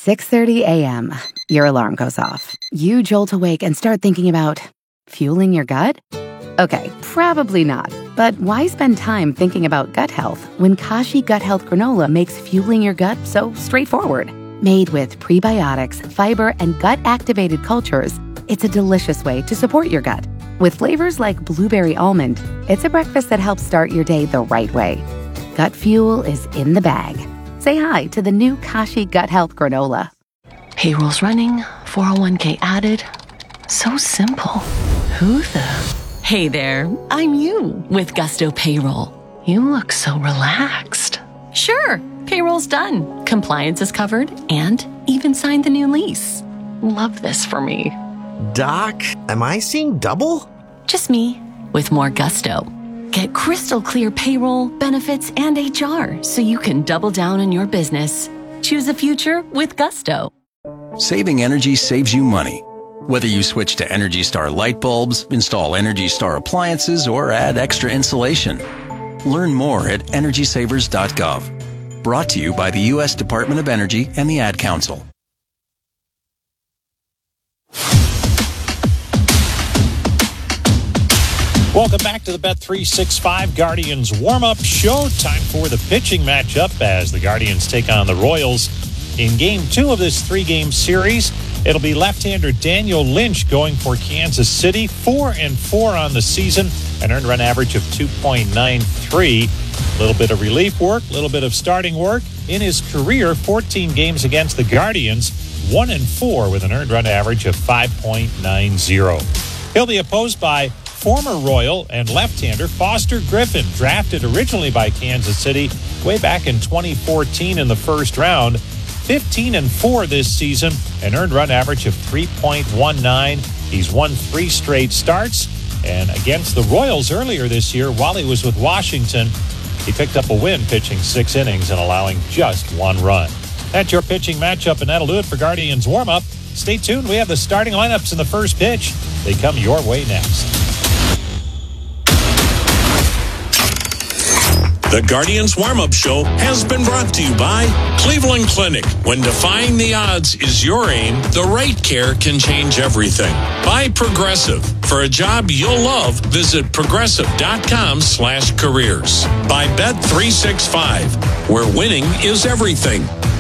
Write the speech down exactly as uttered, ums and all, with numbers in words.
six thirty a.m. Your alarm goes off. You jolt awake and start thinking about fueling your gut? Okay, probably not. But why spend time thinking about gut health when Kashi Gut Health Granola makes fueling your gut so straightforward? Made with prebiotics, fiber, and gut-activated cultures, it's a delicious way to support your gut. With flavors like blueberry almond, it's a breakfast that helps start your day the right way. Gut fuel is in the bag. Say hi to the new Kashi Gut Health Granola. Payroll's running, four oh one k added. So simple. Who the... Hey there, I'm you with Gusto Payroll. You look so relaxed. Sure, payroll's done. Compliance is covered and even signed the new lease. Love this for me. Doc, am I seeing double? Just me with more gusto. Get crystal clear payroll, benefits, and H R so you can double down on your business. Choose a future with Gusto. Saving energy saves you money. Whether you switch to Energy Star light bulbs, install Energy Star appliances, or add extra insulation. Learn more at energy savers dot gov. Brought to you by the U S Department of Energy and the Ad Council. Welcome back to the Bet three sixty-five Guardians warm-up show. Time for the pitching matchup as the Guardians take on the Royals in game two of this three-game series. It'll be left-hander Daniel Lynch going for Kansas City. Four and four on the season, an earned run average of two point nine three. A little bit of relief work, a little bit of starting work. In his career, fourteen games against the Guardians, one and four with an earned run average of five point nine zero. He'll be opposed by former Royal and left-hander Foster Griffin, drafted originally by Kansas City way back in twenty fourteen in the first round. fifteen and four this season, an earned run average of three point one nine. He's won three straight starts, and against the Royals earlier this year, while he was with Washington, he picked up a win pitching six innings and allowing just one run. That's your pitching matchup, and that'll do it for Guardians warm-up. Stay tuned. We have the starting lineups in the first pitch. They come your way next. The Guardians Warm-Up Show has been brought to you by Cleveland Clinic. When defying the odds is your aim, the right care can change everything. By Progressive. For a job you'll love, visit progressive.com slash careers. By Bet three sixty-five, where winning is everything.